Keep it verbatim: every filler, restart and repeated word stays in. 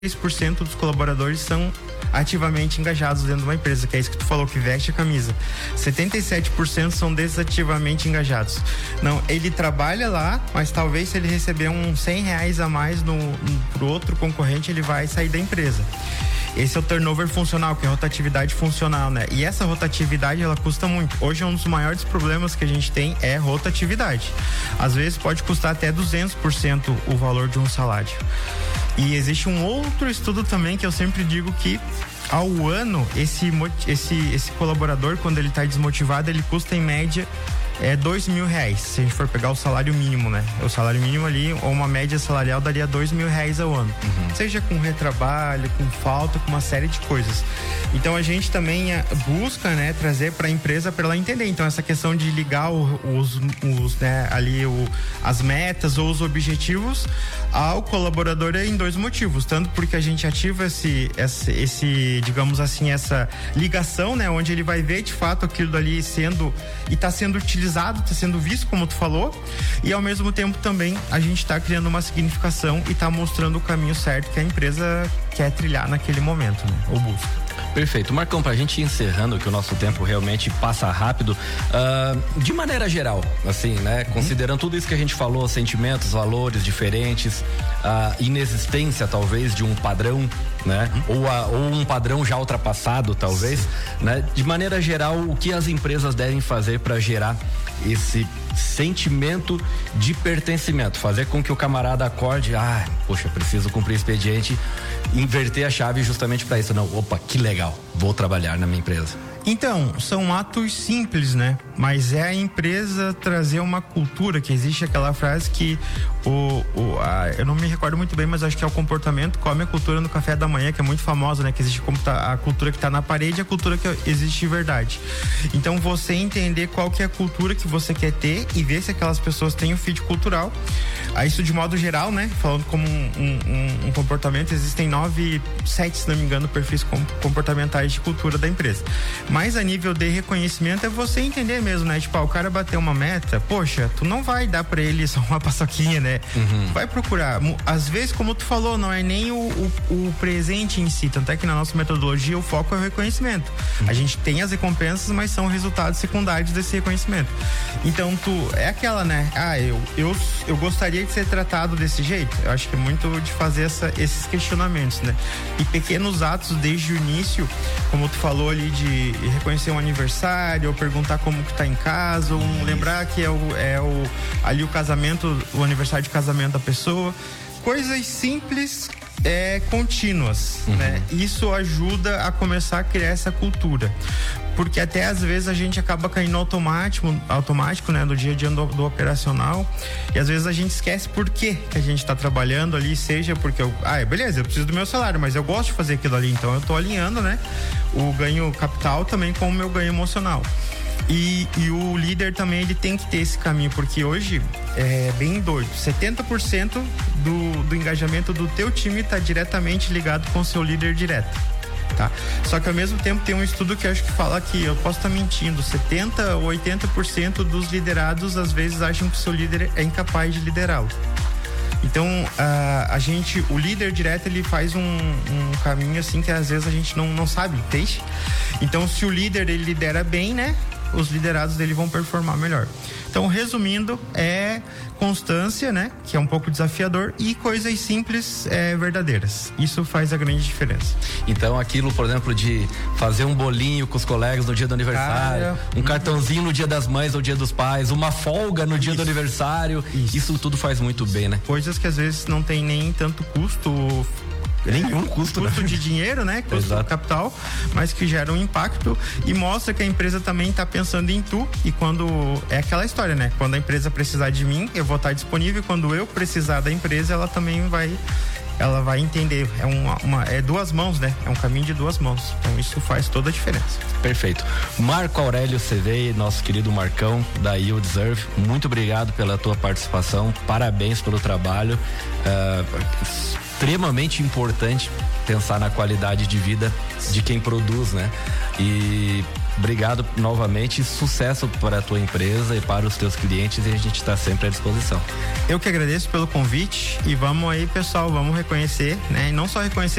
por cento dos colaboradores são ativamente engajados dentro de uma empresa, que é isso que tu falou, que veste a camisa. setenta e sete por cento são desativamente engajados. Não, ele trabalha lá, mas talvez se ele receber uns cem reais a mais no, no, pro outro concorrente, ele vai sair da empresa. Esse é o turnover funcional, que é a rotatividade funcional, né? E essa rotatividade, ela custa muito. Hoje, um dos maiores problemas que a gente tem é rotatividade. Às vezes, pode custar até duzentos por cento o valor de um salário. E existe um outro estudo também que eu sempre digo que ao ano, esse, esse, esse colaborador, quando ele está desmotivado, ele custa em média é dois mil reais, se a gente for pegar o salário mínimo, né? O salário mínimo ali, ou uma média salarial, daria dois mil reais ao ano. Uhum. Seja com retrabalho, com falta, com uma série de coisas. Então a gente também busca, né, trazer para a empresa para ela entender. Então essa questão de ligar o, os, os, né, ali o, as metas ou os objetivos ao colaborador é em dois motivos. Tanto porque a gente ativa esse, esse, esse digamos assim, essa ligação, né? Onde ele vai ver de fato aquilo ali sendo e está sendo utilizado, está sendo visto, como tu falou, e ao mesmo tempo também a gente está criando uma significação e está mostrando o caminho certo que a empresa quer trilhar naquele momento, né? Ou busca. Perfeito. Marcão, pra gente ir encerrando, que o nosso tempo realmente passa rápido, uh, de maneira geral, assim, né? Uhum. Considerando tudo isso que a gente falou, sentimentos, valores diferentes, a inexistência, talvez, de um padrão, né? Uhum. Ou, a, ou um padrão já ultrapassado, talvez, né? De maneira geral, o que as empresas devem fazer para gerar esse sentimento de pertencimento, fazer com que o camarada acorde, ah, poxa, preciso cumprir expediente, inverter a chave justamente para isso. Não, opa, que legal, vou trabalhar na minha empresa. Então, são atos simples, né? Mas é a empresa trazer uma cultura, que existe aquela frase que o, o a, eu não me recordo muito bem, mas acho que é o comportamento come a cultura no café da manhã, que é muito famosa, né? Que existe a cultura que está na parede e a cultura que existe de verdade. Então, você entender qual que é a cultura que você quer ter e ver se aquelas pessoas têm o fit cultural. Aí, isso de modo geral, né? Falando como um, um, um comportamento, existem nove, sete, se não me engano, perfis comportamentais de cultura da empresa. Mas a nível de reconhecimento é você entender mesmo, né? Tipo, ah, o cara bateu uma meta, poxa, tu não vai dar pra ele só uma paçoquinha, né? Uhum. Vai procurar. Às vezes, como tu falou, não é nem o, o, o presente em si, tanto é que na nossa metodologia o foco é o reconhecimento. Uhum. A gente tem as recompensas, mas são resultados secundários desse reconhecimento. Então, tu, é aquela, né? Ah, eu, eu, eu gostaria de ser tratado desse jeito. Eu acho que é muito de fazer essa, esses questionamentos, né? E pequenos atos desde o início, como tu falou ali de reconhecer um aniversário, ou perguntar como que tá em casa, ou um, lembrar que é, o, é o, ali o casamento, o aniversário de casamento da pessoa. Coisas simples, é, contínuas, uhum. né? Isso ajuda a começar a criar essa cultura. Porque até às vezes a gente acaba caindo automático, automático, né? No dia a dia do, do operacional. E às vezes a gente esquece por que que a gente tá trabalhando ali, seja porque eu, ah, beleza, eu preciso do meu salário, mas eu gosto de fazer aquilo ali, então eu tô alinhando, né? O ganho capital também com o meu ganho emocional. E, e o líder também, ele tem que ter esse caminho, porque hoje é bem doido, setenta por cento do, do engajamento do teu time tá diretamente ligado com o seu líder direto. Tá? Só que ao mesmo tempo tem um estudo que eu acho que fala que, eu posso estar mentindo, setenta ou oitenta por cento dos liderados às vezes acham que o seu líder é incapaz de liderá-lo. Então, a, a gente, o líder direto, ele faz um, um caminho assim que às vezes a gente não, não sabe, entende? Então, se o líder, ele lidera bem, né? Os liderados dele vão performar melhor. Então, resumindo, é constância, né? Que é um pouco desafiador, e coisas simples, é, verdadeiras. Isso faz a grande diferença. Então, aquilo, por exemplo, de fazer um bolinho com os colegas no dia do aniversário, Cara, um hum. cartãozinho no dia das mães ou dia dos pais, uma folga no dia isso. do aniversário, isso. isso tudo faz muito bem, né? Coisas que às vezes não tem nem tanto custo, nenhum custo, custo de dinheiro, né? Custo Exato. do capital, mas que gera um impacto e mostra que a empresa também está pensando em tu. E quando é aquela história, né? Quando a empresa precisar de mim, eu vou estar disponível. Quando eu precisar da empresa, ela também vai, ela vai entender. É uma, uma é duas mãos, né? É um caminho de duas mãos. Então isso faz toda a diferença. Perfeito. Marco Aurélio Cevei, nosso querido Marcão da You Deserve, muito obrigado pela tua participação. Parabéns pelo trabalho. Uh, extremamente importante pensar na qualidade de vida de quem produz, né? E obrigado novamente, sucesso para a tua empresa e para os teus clientes, e a gente está sempre à disposição. Eu que agradeço pelo convite e vamos aí, pessoal, vamos reconhecer, né? E não só reconhecer